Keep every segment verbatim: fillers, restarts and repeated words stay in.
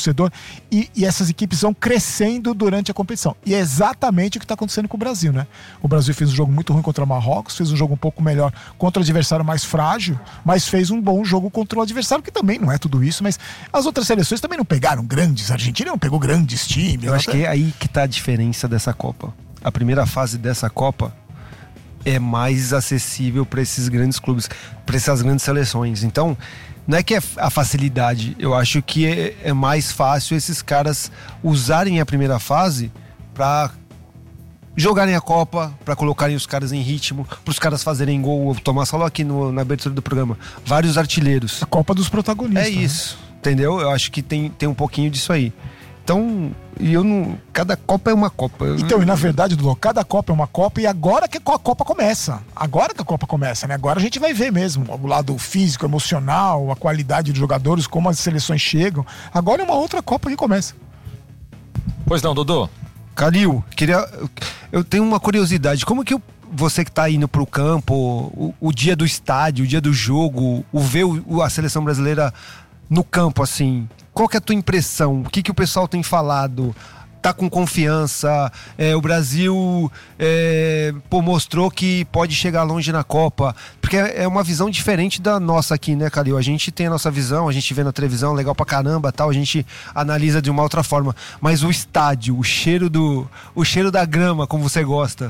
torcedor, e, e essas equipes vão crescendo durante a competição. E é exatamente o que está acontecendo com o Brasil, né? O Brasil fez um jogo muito ruim contra o Marrocos, fez um jogo um pouco melhor contra o adversário mais frágil, mas fez um bom jogo contra o adversário, que também não é tudo isso, mas as outras seleções também não pegaram grandes, a Argentina não pegou grandes times. Eu acho que é aí que está a diferença dessa Copa. A primeira fase dessa Copa é mais acessível para esses grandes clubes, para essas grandes seleções. Então, não é que é a facilidade, eu acho que é, é mais fácil esses caras usarem a primeira fase para jogarem a Copa, para colocarem os caras em ritmo, para os caras fazerem gol. O Tomás falou aqui no, na abertura do programa, vários artilheiros. A Copa dos protagonistas. É isso, né? Entendeu? Eu acho que tem, tem um pouquinho disso aí. Então, e eu não. Cada Copa é uma Copa. Então, e na verdade, Dudu, cada Copa é uma Copa, e agora que a Copa começa. Agora que a Copa começa, né? Agora a gente vai ver mesmo o lado físico, emocional, a qualidade dos jogadores, como as seleções chegam. Agora é uma outra Copa que começa. Pois não, Dodô? Calil, queria. Eu tenho uma curiosidade. Como que eu, você que tá indo pro campo, o, o dia do estádio, o dia do jogo, o ver o, a seleção brasileira no campo, assim, qual que é a tua impressão? O que que o pessoal tem falado? Tá com confiança? É, o Brasil é, pô, mostrou que pode chegar longe na Copa, porque é uma visão diferente da nossa aqui, né, Calil? A gente tem a nossa visão, a gente vê na televisão, legal pra caramba, tal, a gente analisa de uma outra forma, mas o estádio, o cheiro do, o cheiro da grama, como você gosta.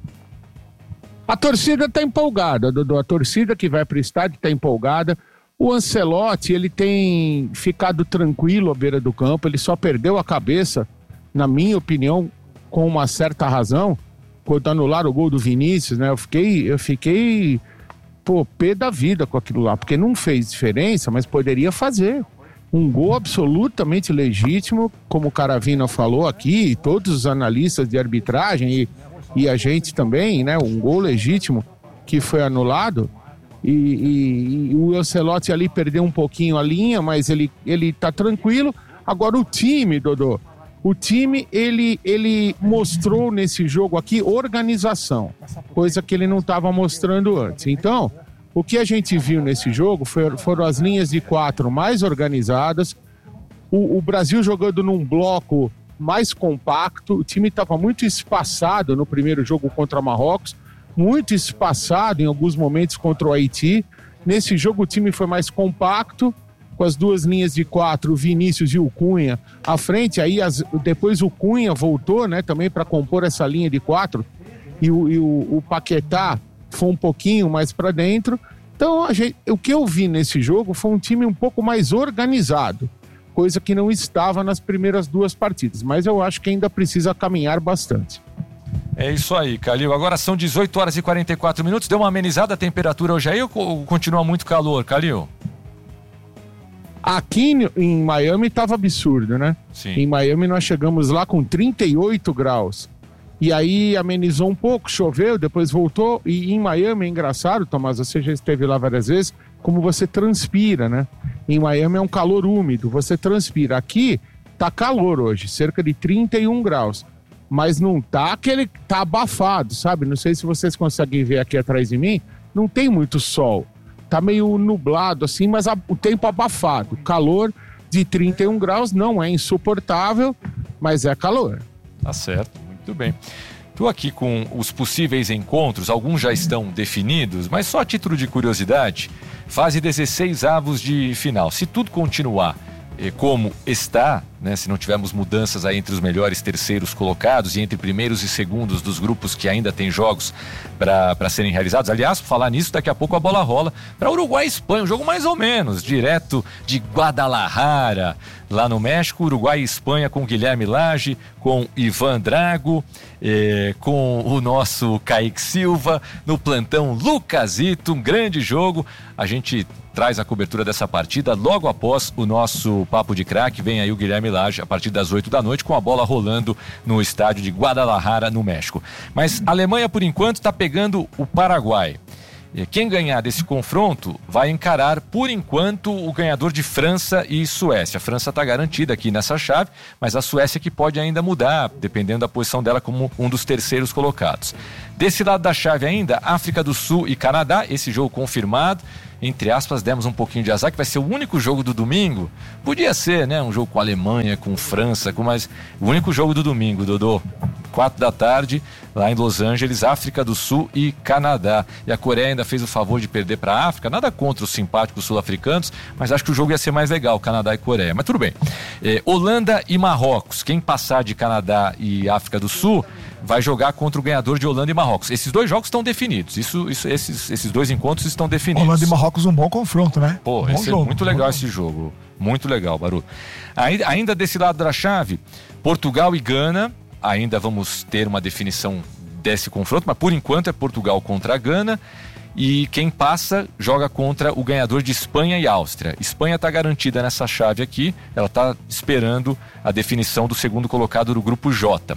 A torcida tá empolgada, Dudu, a torcida que vai pro estádio tá empolgada. O Ancelotti, ele tem ficado tranquilo à beira do campo, ele só perdeu a cabeça, na minha opinião, com uma certa razão, quando anularam o gol do Vinícius, né? Eu fiquei, eu fiquei, pô, pé da vida com aquilo lá, porque não fez diferença, mas poderia fazer. Um gol absolutamente legítimo, como o Caravina falou aqui, e todos os analistas de arbitragem, e, e a gente também, né? Um gol legítimo que foi anulado. E, e, e o Ancelotti ali perdeu um pouquinho a linha, mas ele, ele tá tranquilo. Agora o time, Dodô, o time, ele, ele mostrou nesse jogo aqui organização, coisa que ele não estava mostrando antes. Então, o que a gente viu nesse jogo foi, foram as linhas de quatro mais organizadas, o, o Brasil jogando num bloco mais compacto, o time estava muito espaçado no primeiro jogo contra Marrocos, muito espaçado em alguns momentos contra o Haiti. Nesse jogo o time foi mais compacto, com as duas linhas de quatro, o Vinícius e o Cunha à frente. Aí as, depois o Cunha voltou, né, também para compor essa linha de quatro, e o, e o, o Paquetá foi um pouquinho mais para dentro. Então a gente, o que eu vi nesse jogo foi um time um pouco mais organizado, coisa que não estava nas primeiras duas partidas, mas eu acho que ainda precisa caminhar bastante. É isso aí, Calil. Agora são dezoito horas e quarenta e quatro minutos. Deu uma amenizada a temperatura hoje aí ou continua muito calor, Calil? Aqui em Miami estava absurdo, né? Sim. Em Miami nós chegamos lá com trinta e oito graus. E aí amenizou um pouco, choveu, depois voltou. E em Miami é engraçado, Tomás, você já esteve lá várias vezes, como você transpira, né? Em Miami é um calor úmido, você transpira. Aqui tá calor hoje, cerca de trinta e um graus. Mas não tá aquele, tá abafado, sabe? Não sei se vocês conseguem ver aqui atrás de mim, não tem muito sol. Tá meio nublado assim, mas a, o tempo abafado. Calor de trinta e um graus não é insuportável, mas é calor. Tá certo, muito bem. Estou aqui com os possíveis encontros, alguns já estão definidos, mas só a título de curiosidade, fase dezesseis avos de final. Se tudo continuar como está, né, se não tivermos mudanças aí entre os melhores terceiros colocados e entre primeiros e segundos dos grupos que ainda tem jogos para serem realizados. Aliás, por falar nisso, daqui a pouco a bola rola para Uruguai e Espanha, um jogo mais ou menos, direto de Guadalajara, lá no México. Uruguai e Espanha com Guilherme Lage, com Ivan Drago, eh, com o nosso Kaique Silva, no plantão Lucasito, um grande jogo. A gente traz a cobertura dessa partida logo após o nosso Papo de Craque. Vem aí o Guilherme Lage a partir das oito da noite com a bola rolando no estádio de Guadalajara, no México. Mas a Alemanha, por enquanto, está pegando o Paraguai. Quem ganhar desse confronto vai encarar, por enquanto, o ganhador de França e Suécia. A França está garantida aqui nessa chave, mas a Suécia que pode ainda mudar, dependendo da posição dela como um dos terceiros colocados. Desse lado da chave ainda, África do Sul e Canadá, esse jogo confirmado. entre aspas, demos um pouquinho de azar, que vai ser o único jogo do domingo. Podia ser, né? Um jogo com a Alemanha, com França, com mais... O único jogo do domingo, Dodô. Quatro da tarde, lá em Los Angeles, África do Sul e Canadá. E a Coreia ainda fez o favor de perder para a África. Nada contra os simpáticos sul-africanos, mas acho que o jogo ia ser mais legal, Canadá e Coreia. Mas tudo bem. É, Holanda e Marrocos. Quem passar de Canadá e África do Sul vai jogar contra o ganhador de Holanda e Marrocos. Esses dois jogos estão definidos. Isso, isso, esses, esses dois encontros estão definidos. Holanda e Marrocos, um bom confronto, né? Pô, um esse jogo, é muito legal esse jogo. Muito legal, Baru. Ainda, ainda desse lado da chave, Portugal e Gana. Ainda vamos ter uma definição desse confronto, mas por enquanto é Portugal contra a Gana. E quem passa joga contra o ganhador de Espanha e Áustria. Espanha está garantida nessa chave aqui, ela está esperando a definição do segundo colocado do grupo J.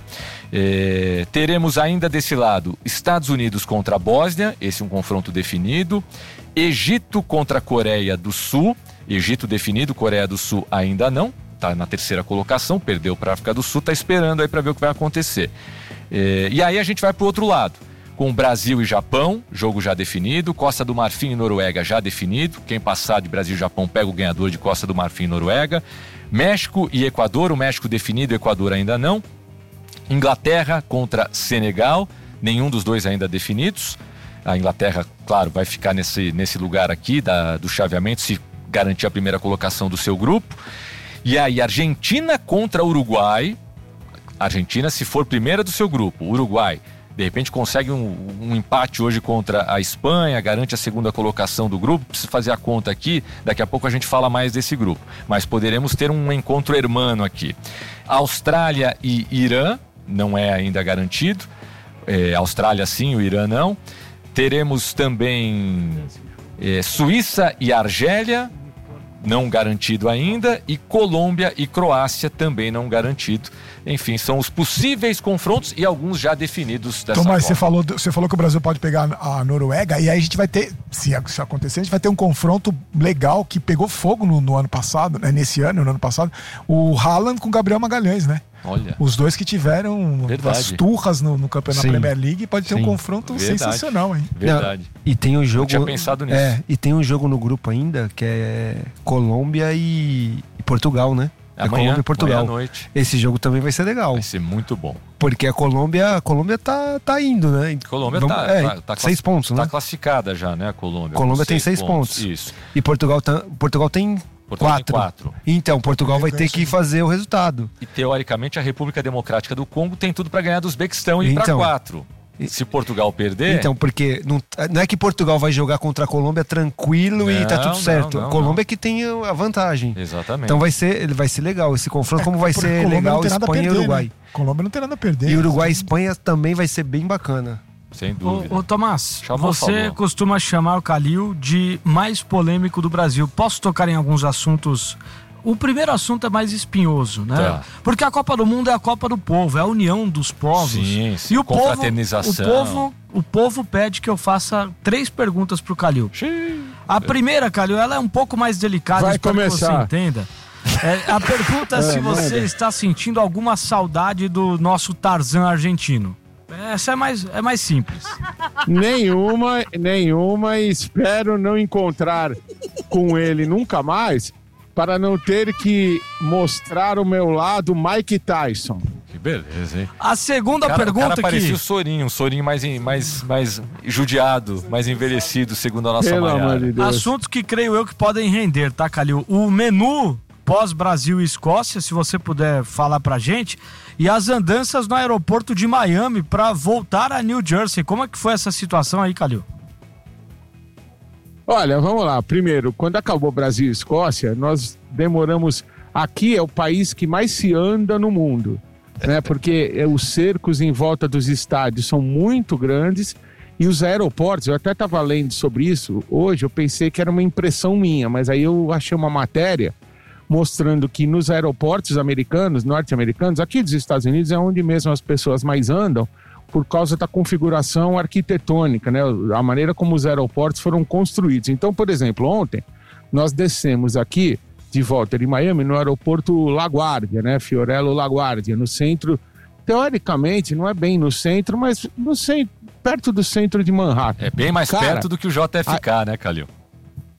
É, teremos ainda desse lado Estados Unidos contra a Bósnia, esse é um confronto definido. Egito contra a Coreia do Sul, Egito definido, Coreia do Sul ainda não. Está na terceira colocação, perdeu para a África do Sul, está esperando aí para ver o que vai acontecer. É, e aí a gente vai para o outro lado, com Brasil e Japão, jogo já definido, Costa do Marfim e Noruega já definido, quem passar de Brasil e Japão pega o ganhador de Costa do Marfim e Noruega, México e Equador, o México definido, o Equador ainda não, Inglaterra contra Senegal, nenhum dos dois ainda definidos, a Inglaterra, claro, vai ficar nesse, nesse lugar aqui da, do chaveamento, se garantir a primeira colocação do seu grupo. E aí, Argentina contra Uruguai. Argentina, se for primeira do seu grupo. Uruguai, de repente, consegue um, um empate hoje contra a Espanha, garante a segunda colocação do grupo. Preciso fazer a conta aqui, daqui a pouco a gente fala mais desse grupo. Mas poderemos ter um encontro hermano aqui. Austrália e Irã, não é ainda garantido. É, Austrália sim, o Irã não. Teremos também é, Suíça e Argélia, não garantido ainda, e Colômbia e Croácia também não garantido. Enfim, são os possíveis confrontos e alguns já definidos dessa Tomás, forma. você falou, você falou que o Brasil pode pegar a Noruega, e aí a gente vai ter, se isso acontecer, a gente vai ter um confronto legal que pegou fogo no, no ano passado, né, nesse ano, no ano passado, o Haaland com o Gabriel Magalhães, né? Olha. Os dois que tiveram Verdade. as turras no, no campeonato Sim. Premier League, pode ter Sim. um confronto Verdade. sensacional, hein? Verdade. Não, e tem um jogo. Eu tinha pensado nisso. É, e tem um jogo no grupo ainda que é Colômbia e, e Portugal, né? É Amanhã, Colômbia e Portugal. amanhã à noite. Esse jogo também vai ser legal. Vai ser muito bom. Porque a Colômbia, a Colômbia tá, tá indo, né? Colômbia Vamos- tá, é, tá, tá seis classi- pontos, né? Tá classificada já, né, a Colômbia? Colômbia Com tem seis pontos. Isso. E Portugal, tá, Portugal tem Portugal tem quatro. quatro. Então, Portugal vai ter que fazer o resultado. E teoricamente a República Democrática do Congo tem tudo para ganhar do Uzbequistão e ir para Então. quatro. Se Portugal perder... Então, porque não, não é que Portugal vai jogar contra a Colômbia tranquilo e tá Não, tudo não, certo. não, a Colômbia não. é que tem a vantagem. Exatamente. Então vai ser, ele vai ser legal esse confronto, como vai Porque ser Colômbia legal não tem nada a Espanha perder, e Uruguai. né? Colômbia não tem nada a perder. E Uruguai e Espanha também vai ser bem bacana. Sem dúvida. Ô, ô Tomás, Chamou, você falou. costuma chamar o Calil de mais polêmico do Brasil. Posso tocar em alguns assuntos? O primeiro assunto é mais espinhoso, né? Tá. Porque a Copa do Mundo é a Copa do povo, é a união dos povos. Sim, sim, E o povo, o confraternização. povo, o povo pede que eu faça três perguntas pro Calil. Xiii. A primeira, Calil, ela é um pouco mais delicada, Vai espero que começar. você entenda. É, a pergunta é se manda. você está sentindo alguma saudade do nosso Tarzan argentino. Essa é mais, é mais simples. Nenhuma, nenhuma, e espero não encontrar com ele nunca mais, para não ter que mostrar o meu lado Mike Tyson. Que beleza, hein? A segunda O cara, o pergunta cara parecia que... o Sorinho, um Sorinho mais, em- mais, mais judiado, mais envelhecido, segundo a nossa Pelo Maiara. amor de Deus. Assuntos que creio eu que podem render, tá, Calil? O menu pós-Brasil e Escócia, se você puder falar pra gente, e as andanças no aeroporto de Miami pra voltar a New Jersey. Como é que foi essa situação aí, Calil? Olha, vamos lá. Primeiro, quando acabou Brasil e Escócia, nós demoramos... Aqui é o país que mais se anda no mundo, né? Porque é, os cercos em volta dos estádios são muito grandes e os aeroportos, eu até estava lendo sobre isso hoje, eu pensei que era uma impressão minha, mas aí eu achei uma matéria mostrando que nos aeroportos americanos, norte-americanos, aqui dos Estados Unidos é onde mesmo as pessoas mais andam, por causa da configuração arquitetônica, né? A maneira como os aeroportos foram construídos. Então, por exemplo, ontem nós descemos aqui de volta de Miami no aeroporto LaGuardia, né? Fiorello LaGuardia, no centro, teoricamente não é bem no centro, mas no centro, perto do centro de Manhattan. É bem mais Cara, perto do que o J F K, né, Calil?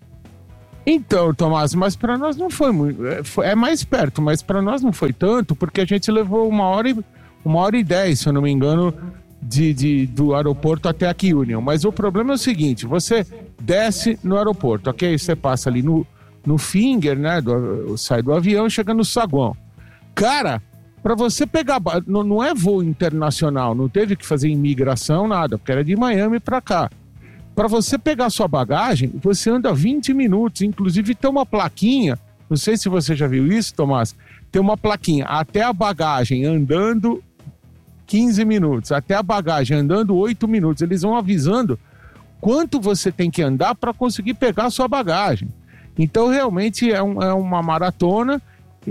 Então, Tomás, mas para nós não foi muito. É, foi, é mais perto, mas para nós não foi tanto, porque a gente levou uma hora e, uma hora e dez, se eu não me engano, de, de, do aeroporto até aqui, Union. Mas o problema é o seguinte: você desce no aeroporto, ok? Você passa ali no, no finger, né? Do, sai do avião e chega no saguão. Cara, para você pegar. Não, não é voo internacional, não teve que fazer imigração, nada, porque era de Miami para cá. Para você pegar sua bagagem, você anda vinte minutos. Inclusive tem uma plaquinha, não sei se você já viu isso, Tomás, tem uma plaquinha, até a bagagem andando quinze minutos, até a bagagem andando oito minutos. Eles vão avisando quanto você tem que andar para conseguir pegar a sua bagagem. Então realmente é, um, é uma maratona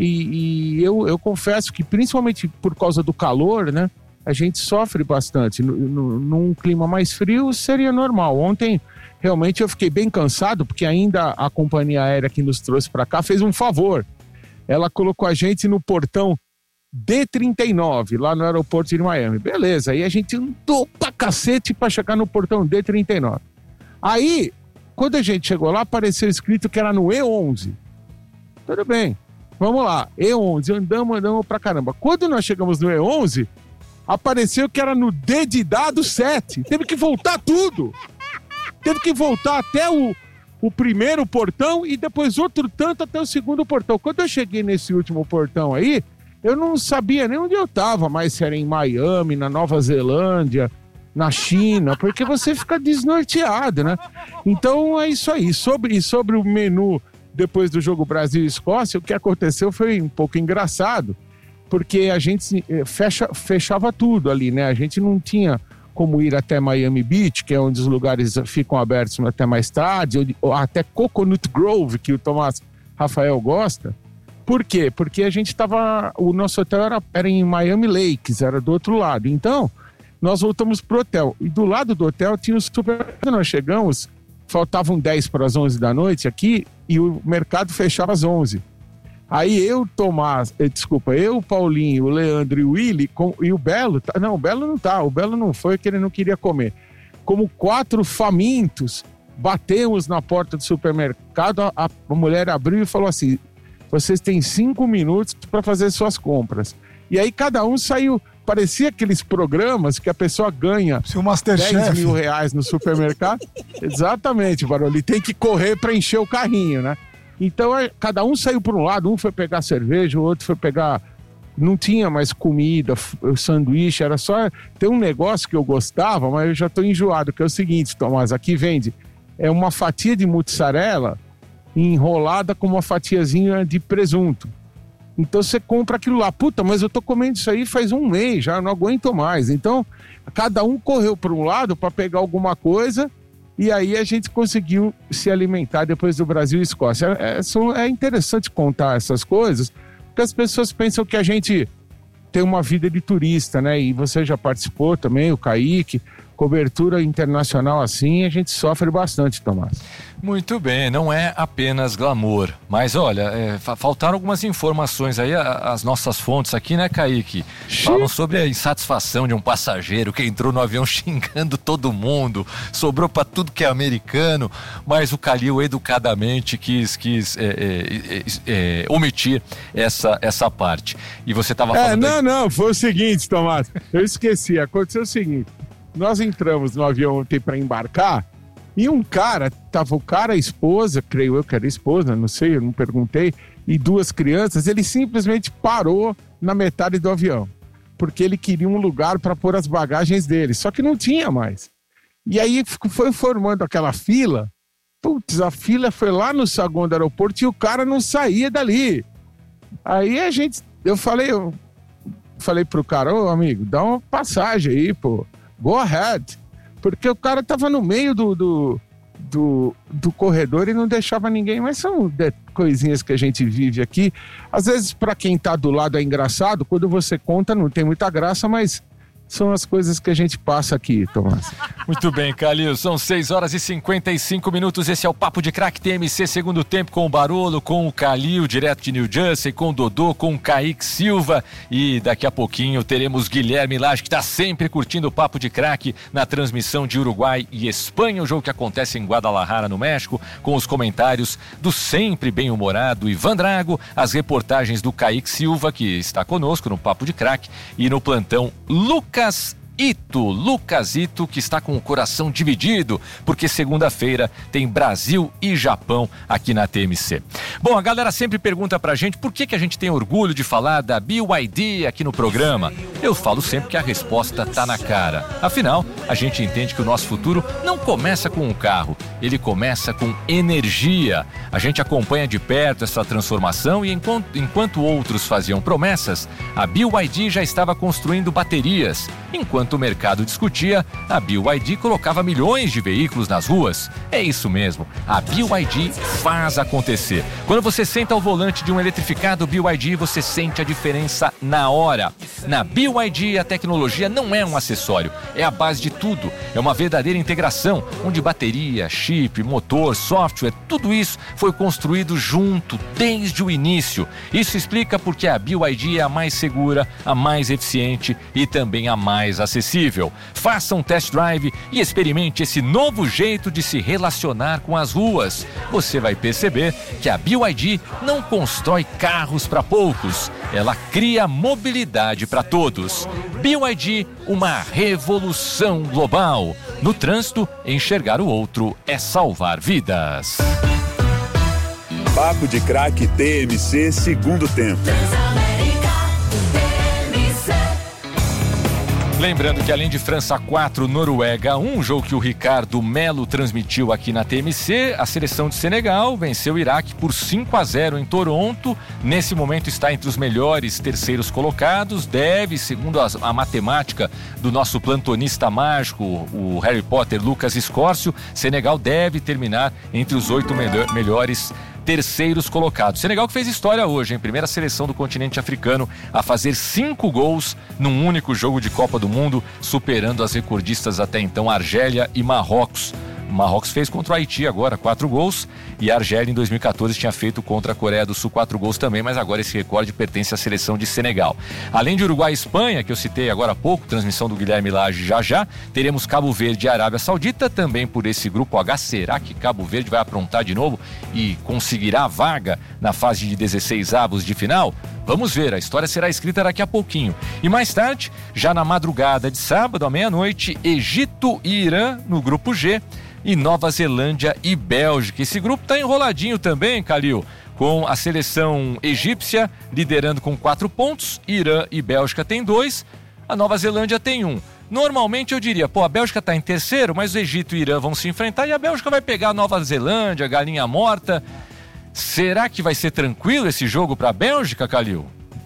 e, e eu, eu confesso que principalmente por causa do calor, né? A gente sofre bastante. No, no, num clima mais frio seria normal. Ontem, realmente, eu fiquei bem cansado, porque ainda a companhia aérea que nos trouxe para cá fez um favor. Ela colocou a gente no portão D trinta e nove, lá no aeroporto de Miami. Beleza, aí a gente andou pra cacete para chegar no portão D trinta e nove. Aí, quando a gente chegou lá, apareceu escrito que era no E onze. Tudo bem, vamos lá, E onze, andamos, andamos pra caramba. Quando nós chegamos no E onze... apareceu que era no D de dado sete. Teve que voltar tudo. Teve que voltar até o, o primeiro portão e depois outro tanto até o segundo portão. Quando eu cheguei nesse último portão aí, eu não sabia nem onde eu estava, mas se era em Miami, na Nova Zelândia, na China, porque você fica desnorteado, né? Então é isso aí. Sobre, e sobre o menu depois do jogo Brasil e Escócia, o que aconteceu foi um pouco engraçado. Porque a gente fecha, fechava tudo ali, né? A gente não tinha como ir até Miami Beach, que é onde os lugares ficam abertos até mais tarde, ou até Coconut Grove, que o Tomás Rafael gosta. Por quê? Porque a gente estava... O nosso hotel era, era em Miami Lakes, era do outro lado. Então, nós voltamos pro hotel. E do lado do hotel tinha o super... Quando nós chegamos, faltavam dez para as onze da noite aqui, e o mercado fechava às onze. Aí eu, Tomás, eh, desculpa, eu, Paulinho, o Leandro e o Willi, com, e o Belo, tá, não, o Belo não tá, o Belo não foi que ele não queria comer. Como quatro famintos, batemos na porta do supermercado, a, a mulher abriu e falou assim, vocês têm cinco minutos para fazer suas compras. E aí cada um saiu, parecia aqueles programas que a pessoa ganha dez mil reais no supermercado. Exatamente, Baroli, tem que correr para encher o carrinho, né? Então, cada um saiu para um lado, um foi pegar cerveja, o outro foi pegar... Não tinha mais comida, sanduíche, era só... Tem um negócio que eu gostava, mas eu já estou enjoado, que é o seguinte, Tomás, aqui vende é uma fatia de mussarela enrolada com uma fatiazinha de presunto. Então, você compra aquilo lá. Puta, mas eu tô comendo isso aí faz um mês, já não aguento mais. Então, cada um correu para um lado para pegar alguma coisa... E aí a gente conseguiu se alimentar depois do Brasil e Escócia. É, é interessante contar essas coisas, porque as pessoas pensam que a gente tem uma vida de turista, né? E você já participou também, o Kaique, cobertura internacional assim, a gente sofre bastante, Tomás. Muito bem, não é apenas glamour, mas olha, é, faltaram algumas informações aí, a, as nossas fontes aqui, né, Kaique? Falam sobre a insatisfação de um passageiro que entrou no avião xingando todo mundo, sobrou pra tudo que é americano, mas o Calil educadamente quis, quis é, é, é, omitir essa, essa parte. E você tava falando... É, não, aí... não, foi o seguinte, Tomás, eu esqueci, aconteceu o seguinte, nós entramos no avião ontem para embarcar e um cara, tava o cara, a esposa, creio eu que era a esposa, não sei, eu não perguntei, e duas crianças, ele simplesmente parou na metade do avião, porque ele queria um lugar para pôr as bagagens dele, só que não tinha mais. E aí foi formando aquela fila, putz, a fila foi lá no saguão do aeroporto e o cara não saía dali. Aí a gente, eu falei, eu falei pro cara, ô amigo, dá uma passagem aí, pô. Go ahead, porque o cara tava no meio do, do, do, do corredor e não deixava ninguém, mas são de, coisinhas que a gente vive aqui, às vezes para quem tá do lado é engraçado, quando você conta não tem muita graça, mas são as coisas que a gente passa aqui, Tomás. Muito bem, Calil. São seis horas e cinquenta e cinco minutos. Esse é o Papo de Craque T M C, segundo tempo, com o Barolo, com o Calil, direto de New Jersey, com o Dodô, com o Kaique Silva. E daqui a pouquinho teremos Guilherme Lage, que está sempre curtindo o Papo de Craque na transmissão de Uruguai e Espanha, o jogo que acontece em Guadalajara, no México, com os comentários do sempre bem-humorado Ivan Drago, as reportagens do Kaique Silva, que está conosco no Papo de Craque, e no plantão Lucas Ito, Lucas Ito, que está com o coração dividido, porque segunda-feira tem Brasil e Japão aqui na T M C. Bom, a galera sempre pergunta pra gente por que, que a gente tem orgulho de falar da B Y D aqui no programa. Eu falo sempre que a resposta tá na cara. Afinal, a gente entende que o nosso futuro não começa com um carro, ele começa com energia. A gente acompanha de perto essa transformação e enquanto, enquanto outros faziam promessas, a B Y D já estava construindo baterias. Enquanto o mercado discutia, a B Y D colocava milhões de veículos nas ruas. É isso mesmo, a B Y D faz acontecer. Quando você senta ao volante de um eletrificado B Y D, você sente a diferença na hora. Na B Y D, a tecnologia não é um acessório, é a base de tudo. É uma verdadeira integração, onde bateria, chip, motor, software, tudo isso foi construído junto, desde o início. Isso explica porque a B Y D é a mais segura, a mais eficiente e também a mais acessível. Faça um test drive e experimente esse novo jeito de se relacionar com as ruas. Você vai perceber que a B Y D não constrói carros para poucos, ela cria mobilidade para todos. B Y D, uma revolução global. No trânsito, enxergar o outro é salvar vidas. Papo de Craque T M C, segundo tempo. Lembrando que além de França quatro, Noruega um, jogo que o Ricardo Melo transmitiu aqui na T M C, a seleção de Senegal venceu o Iraque por cinco a zero em Toronto. Nesse momento está entre os melhores terceiros colocados. Deve, segundo a, a matemática do nosso plantonista mágico, o Harry Potter Lucas Escórcio, Senegal deve terminar entre os oito melhor, melhores terceiros colocados. Senegal que fez história hoje, hein? Primeira seleção do continente africano a fazer cinco gols num único jogo de Copa do Mundo, superando as recordistas até então, Argélia e Marrocos. O Marrocos fez contra o Haiti agora, quatro gols, e a Argélia em dois mil e quatorze tinha feito contra a Coreia do Sul quatro gols também, mas agora esse recorde pertence à seleção de Senegal. Além de Uruguai e Espanha, que eu citei agora há pouco, transmissão do Guilherme Lage já já, teremos Cabo Verde e Arábia Saudita, também por esse grupo H. Será que Cabo Verde vai aprontar de novo e conseguirá a vaga na fase de dezesseis avos de final? Vamos ver, a história será escrita daqui a pouquinho. E mais tarde, já na madrugada de sábado, à meia-noite, Egito e Irã no grupo G, e Nova Zelândia e Bélgica. Esse grupo está enroladinho também, Calil, com a seleção egípcia liderando com quatro pontos, Irã e Bélgica tem dois, a Nova Zelândia tem um. Normalmente eu diria, pô, a Bélgica está em terceiro, mas o Egito e o Irã vão se enfrentar e a Bélgica vai pegar a Nova Zelândia, galinha morta. Será que vai ser tranquilo esse jogo para a Bélgica, Calil?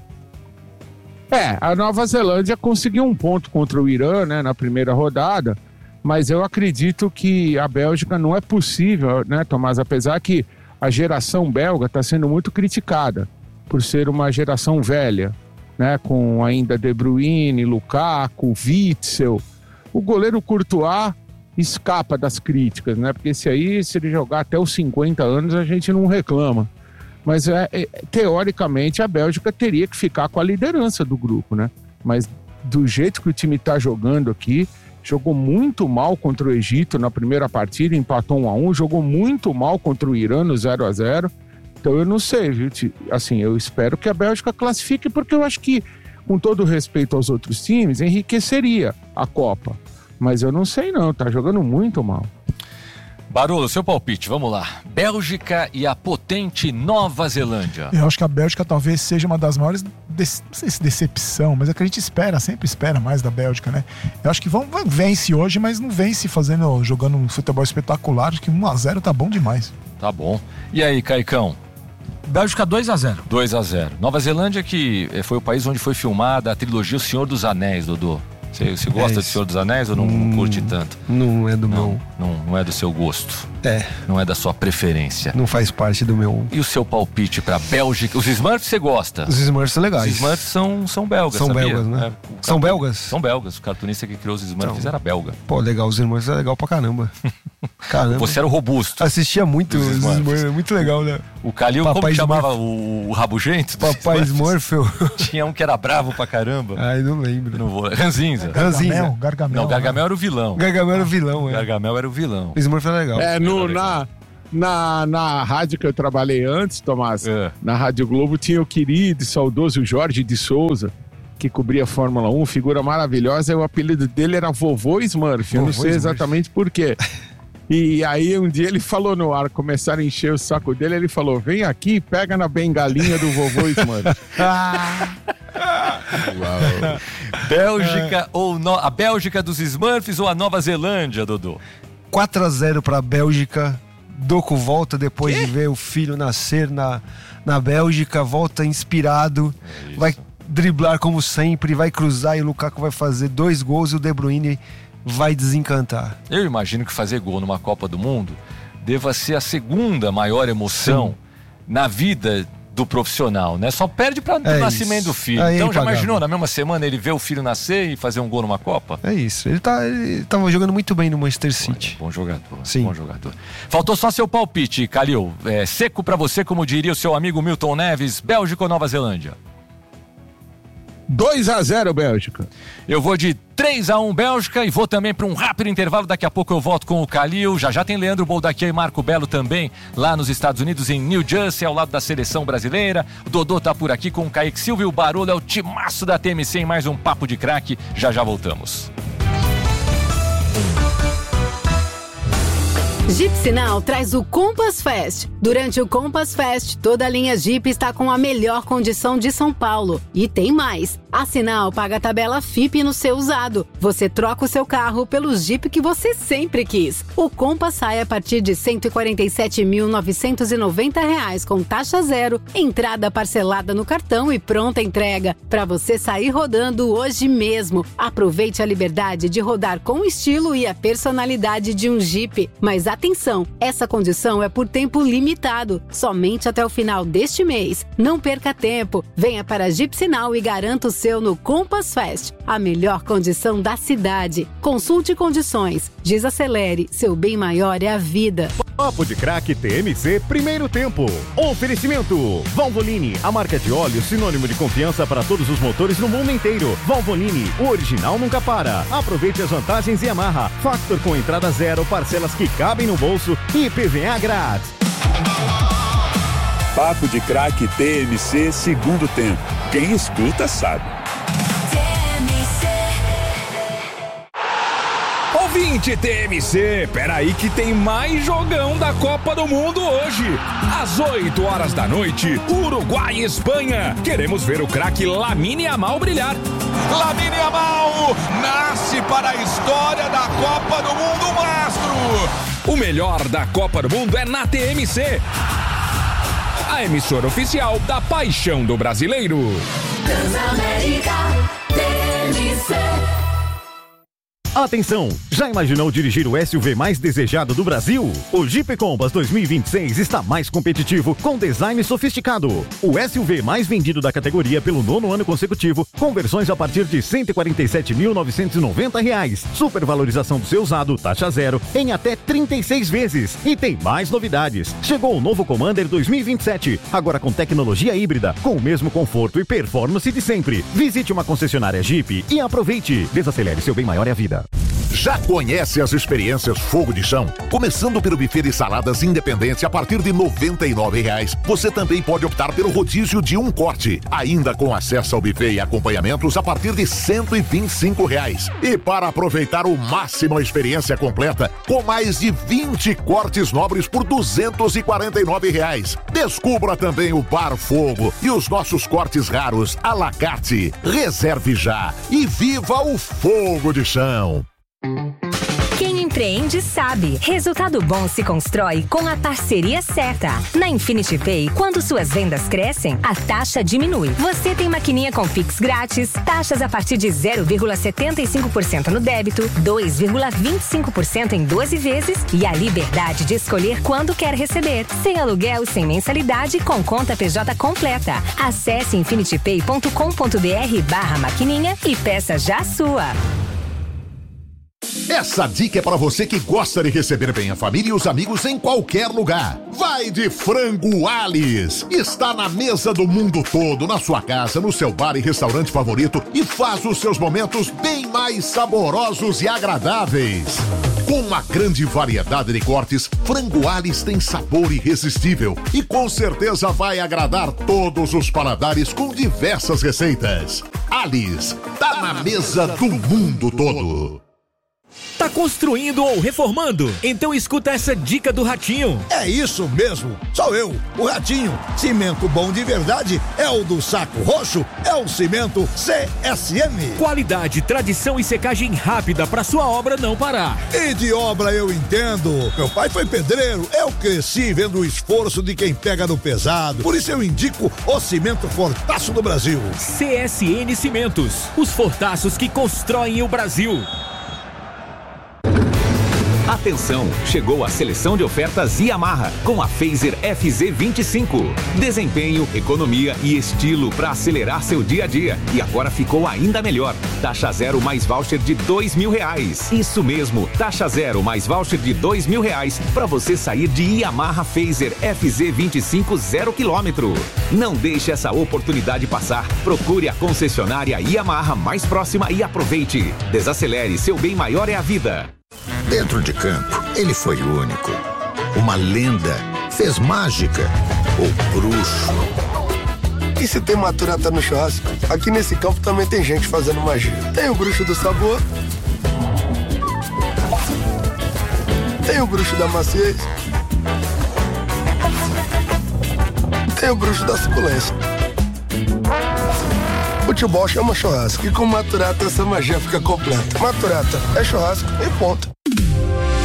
É, a Nova Zelândia conseguiu um ponto contra o Irã, né, na primeira rodada, mas eu acredito que a Bélgica não é possível, né, Tomás? Apesar que a geração belga está sendo muito criticada por ser uma geração velha, né, com ainda De Bruyne, Lukaku, Witzel. O goleiro Courtois escapa das críticas, né? Porque esse aí, se ele jogar até os cinquenta anos, a gente não reclama. Mas, é, é, teoricamente, a Bélgica teria que ficar com a liderança do grupo, né? Mas do jeito que o time está jogando aqui, jogou muito mal contra o Egito na primeira partida, empatou um a um, jogou muito mal contra o Irã no zero a zero. Então eu não sei, viu? Assim, eu espero que a Bélgica classifique, porque eu acho que, com todo respeito aos outros times, enriqueceria a Copa. Mas eu não sei não, tá jogando muito mal. Barolo, seu palpite, vamos lá. Bélgica e a potente Nova Zelândia. Eu acho que a Bélgica talvez seja uma das maiores, de... não sei se decepção, mas é que a gente espera, sempre espera mais da Bélgica, né? Eu acho que vão, vence hoje, mas não vence fazendo, jogando um futebol espetacular. Acho que um a zero tá bom demais. Tá bom. E aí, Caicão? Bélgica dois a zero. dois a zero. Nova Zelândia, que foi o país onde foi filmada a trilogia O Senhor dos Anéis, Dodô. Você, você gosta é de Senhor dos Anéis ou não, hum, não curte tanto? Não é do não, meu. Não, não é do seu gosto. É. Não é da sua preferência. Não faz parte do meu... E o seu palpite pra Bélgica? Os Smurfs você gosta? Os Smurfs são legais. Os Smurfs são, são belgas, São sabia? belgas, né? É, São belgas? São belgas. O cartunista que criou os Smurfs Então. era belga. Pô, legal. Os Smurfs é legal pra caramba. Caramba. Você era o robusto. Assistia muito Os os Smurfs. Smurfs. É muito legal, né? O Calil, como Papai que chamava Smurf. o, o rabugento? dos Papai Smurf. eu- Tinha um que era bravo pra caramba. Ai, não lembro. Não vou... Ranzinza. Ranzinza. Gargamel, Gargamel. Não, Gargamel era o vilão. Gargamel era o vilão, é. Gargamel era o vilão. O Smurf é legal. É, no, na, na, na rádio que eu trabalhei antes, Tomás, É. na Rádio Globo, tinha o querido e saudoso Jorge de Souza, que cobria a Fórmula um, figura maravilhosa, e o apelido dele era Vovô Smurf. Eu não Vovô sei Smurf. exatamente por quê. E aí um dia ele falou no ar, começaram a encher o saco dele, ele falou, vem aqui e pega na bengalinha do Vovô Smurf. Bélgica ou no... a Bélgica dos Smurfs ou a Nova Zelândia, Dodô? quatro a zero pra Bélgica. Doku volta depois de ver o filho nascer na, na Bélgica, volta inspirado, É vai driblar como sempre, vai cruzar e o Lukaku vai fazer dois gols e o De Bruyne vai desencantar. Eu imagino que fazer gol numa Copa do Mundo deva ser a segunda maior emoção Sim. na vida do profissional, né? Só perde para o É nascimento isso. do filho. Aí é Então já impagável. imaginou na mesma semana ele ver o filho nascer e fazer um gol numa Copa? É isso, ele, tá, ele tava jogando muito bem no Manchester City. Bom jogador, Sim. bom jogador. Faltou só seu palpite, Calil. É, seco pra você, como diria o seu amigo Milton Neves, Bélgica ou Nova Zelândia? dois a zero Bélgica. Eu vou de três a um Bélgica e vou também para um rápido intervalo. Daqui a pouco eu volto com o Calil. Já já tem Leandro Boldaquia e Marco Belo também lá nos Estados Unidos, em New Jersey, ao lado da seleção brasileira. O Dodô tá por aqui com o Kaique Silva e o Barulho é o timaço da T M C em mais um Papo de Craque. Já já voltamos. Jeep Sinal traz o Compass Fest. Durante o Compass Fest, toda a linha Jeep está com a melhor condição de São Paulo. E tem mais. A Sinal paga a tabela F I P no seu usado. Você troca o seu carro pelo Jeep que você sempre quis. O Compass sai a partir de cento e quarenta e sete mil novecentos e noventa reais com taxa zero, entrada parcelada no cartão e pronta entrega. Para você sair rodando hoje mesmo. Aproveite a liberdade de rodar com o estilo e a personalidade de um Jeep. Mas atenção, essa condição é por tempo limitado, somente até o final deste mês. Não perca tempo, venha para a Jeep Sinal e garanta o seu no Compass Fest, a melhor condição da cidade. Consulte condições, desacelere, seu bem maior é a vida. Papo de Craque T M C Primeiro Tempo. Oferecimento Valvoline, a marca de óleo sinônimo de confiança para todos os motores no mundo inteiro. Valvoline, o original nunca para. Aproveite as vantagens Yamaha. Factor com entrada zero, parcelas que cabem no bolso e I P V A grátis. Papo de Craque T M C Segundo Tempo. Quem escuta sabe. Ouvinte T M C, peraí que tem mais jogão da Copa do Mundo hoje. Às oito horas da noite, Uruguai e Espanha. Queremos ver o craque Lamine Yamal brilhar. Lamine Yamal nasce para a história da Copa do Mundo, mastro. O melhor da Copa do Mundo é na T M C, a emissora oficial da paixão do brasileiro. Transamérica T M C. Atenção! Já imaginou dirigir o S U V mais desejado do Brasil? O Jeep Compass dois mil e vinte e seis está mais competitivo, com design sofisticado. O S U V mais vendido da categoria pelo nono ano consecutivo, com versões a partir de cento e quarenta e sete mil novecentos e noventa reais. Supervalorização do seu usado, taxa zero, em até trinta e seis vezes. E tem mais novidades. Chegou o novo Commander dois mil e vinte e sete, agora com tecnologia híbrida, com o mesmo conforto e performance de sempre. Visite uma concessionária Jeep e aproveite. Desacelere, seu bem maior é a vida. Já conhece as experiências Fogo de Chão? Começando pelo buffet de saladas Independência a partir de noventa e nove reais. Você também pode optar pelo rodízio de um corte, ainda com acesso ao buffet e acompanhamentos a partir de cento e vinte e cinco reais. E para aproveitar o máximo a experiência completa, com mais de vinte cortes nobres por duzentos e quarenta e nove reais. Descubra também o Bar Fogo e os nossos cortes raros à la carte. Reserve já e viva o Fogo de Chão! Quem empreende sabe. Resultado bom se constrói com a parceria certa. Na Infinity Pay, quando suas vendas crescem, a taxa diminui. Você tem maquininha com Pix grátis, taxas a partir de zero vírgula setenta e cinco por cento no débito, dois vírgula vinte e cinco por cento em doze vezes e a liberdade de escolher quando quer receber. Sem aluguel, sem mensalidade, com conta P J completa. Acesse infinitypay ponto com ponto br barra maquininha e peça já a sua. Essa dica é para você que gosta de receber bem a família e os amigos em qualquer lugar. Vai de Frango Alice. Está na mesa do mundo todo, na sua casa, no seu bar e restaurante favorito e faz os seus momentos bem mais saborosos e agradáveis. Com uma grande variedade de cortes, Frango Alice tem sabor irresistível e com certeza vai agradar todos os paladares com diversas receitas. Alice, tá na mesa do mundo todo. Tá construindo ou reformando? Então escuta essa dica do Ratinho. É isso mesmo, sou eu, o Ratinho. Cimento bom de verdade é o do Saco Roxo, é o cimento C S M. Qualidade, tradição e secagem rápida para sua obra não parar. E de obra eu entendo. Meu pai foi pedreiro, eu cresci vendo o esforço de quem pega no pesado. Por isso eu indico o cimento Fortaço do Brasil. C S N Cimentos, os fortaços que constroem o Brasil. Atenção, chegou a seleção de ofertas Yamaha com a Fazer F Z vinte e cinco. Desempenho, economia e estilo para acelerar seu dia a dia. E agora ficou ainda melhor. Taxa zero mais voucher de dois mil reais. Isso mesmo, taxa zero mais voucher de dois mil reais para você sair de Yamaha Fazer F Z vinte e cinco zero quilômetro. Não deixe essa oportunidade passar. Procure a concessionária Yamaha mais próxima e aproveite. Desacelere, seu bem maior é a vida. Dentro de campo, ele foi único. Uma lenda, fez mágica, o bruxo. E se tem maturata no churrasco? Aqui nesse campo também tem gente fazendo magia. Tem o bruxo do sabor. Tem o bruxo da maciez. Tem o bruxo da suculência. Futebol chama churrasco e com maturata essa magia fica completa. Maturata é churrasco e ponto.